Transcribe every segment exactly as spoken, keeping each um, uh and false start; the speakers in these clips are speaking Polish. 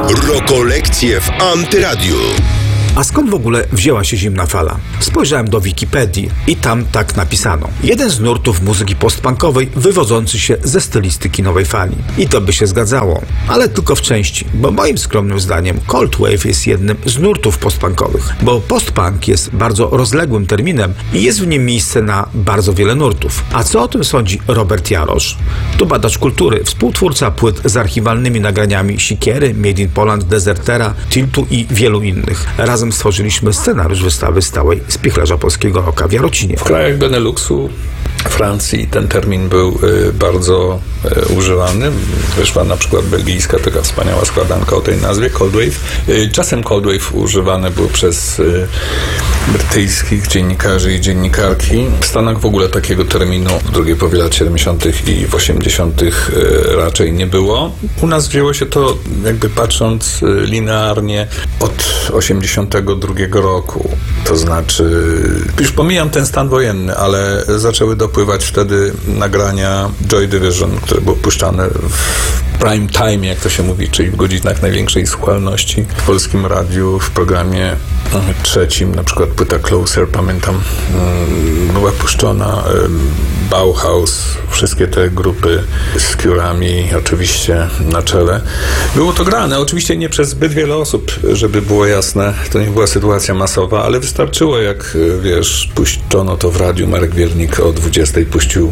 Rokolekcje w Antyradiu. A skąd w ogóle wzięła się zimna fala? Spojrzałem do Wikipedii i tam tak napisano. Jeden z nurtów muzyki postpunkowej wywodzący się ze stylistyki nowej fali. I to by się zgadzało, ale tylko w części, bo moim skromnym zdaniem Cold Wave jest jednym z nurtów postpunkowych, bo postpunk jest bardzo rozległym terminem i jest w nim miejsce na bardzo wiele nurtów. A co o tym sądzi Robert Jarosz? To badacz kultury, współtwórca płyt z archiwalnymi nagraniami Sikiery, Made in Poland, Desertera, Tiltu i wielu innych. Razem stworzyliśmy scenariusz wystawy stałej Spichlerza Polskiego Rocka w Jarocinie. W krajach Beneluxu, Francji ten termin był y, bardzo y, używany. Wyszła na przykład belgijska, taka wspaniała składanka o tej nazwie, Cold Wave. Y, czasem Cold Wave używany był przez y, brytyjskich dziennikarzy i dziennikarki. W Stanach w ogóle takiego terminu w drugiej połowie lat siedemdziesiątych i w osiemdziesiątych y, raczej nie było. U nas wzięło się to, jakby patrząc y, linearnie, od osiemdziesiątego drugiego roku. To znaczy, już pomijam ten stan wojenny, ale zaczęły dopływać wtedy nagrania Joy Division, które były puszczane w prime time, jak to się mówi, czyli w godzinach największej słuchalności w polskim radiu, w programie trzecim, na przykład płyta Closer, pamiętam, była puszczona, Bauhaus, wszystkie te grupy z Curami oczywiście na czele. Było to grane, oczywiście nie przez zbyt wiele osób, żeby było jasne, to nie była sytuacja masowa, ale wystarczyło, jak wiesz, puszczono to w radiu, Marek Wiernik o dwudziestej puścił,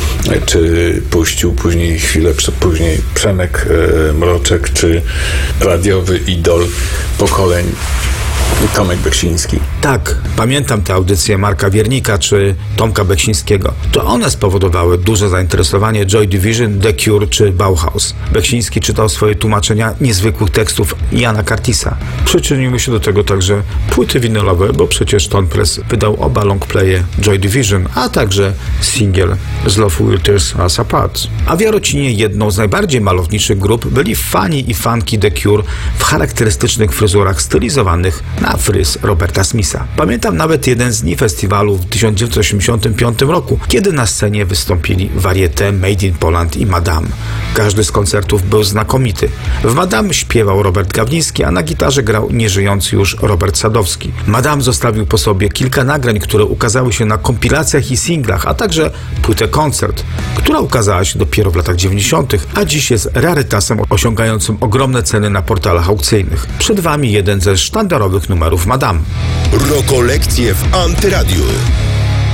czy puścił później, chwilę później Przemek Mroczek, czy radiowy idol pokoleń Tomek Beksiński. Tak, pamiętam te audycje Marka Wiernika czy Tomka Beksińskiego. To one spowodowały duże zainteresowanie Joy Division, The Cure czy Bauhaus. Beksiński czytał swoje tłumaczenia niezwykłych tekstów Jana Curtisa. Przyczyniły się do tego także płyty winylowe, bo przecież Tone Press wydał oba longplaye Joy Division, a także singiel z Love Will Tear Us Apart. A w Jarocinie jedną z najbardziej malowniczych grup byli fani i fanki The Cure w charakterystycznych fryzurach stylizowanych na fryz Roberta Smitha. Pamiętam nawet jeden z dni festiwalu w tysiąc dziewięćset osiemdziesiątym piątym roku, kiedy na scenie wystąpili Varieté, Made in Poland i Madame. Każdy z koncertów był znakomity. W Madame śpiewał Robert Gawliński, a na gitarze grał nieżyjący już Robert Sadowski. Madame zostawił po sobie kilka nagrań, które ukazały się na kompilacjach i singlach, a także płytę Koncert, która ukazała się dopiero w latach dziewięćdziesiątych, a dziś jest rarytasem osiągającym ogromne ceny na portalach aukcyjnych. Przed Wami jeden ze sztandarowych numerów Madame. Rokolekcje w Antyradiu.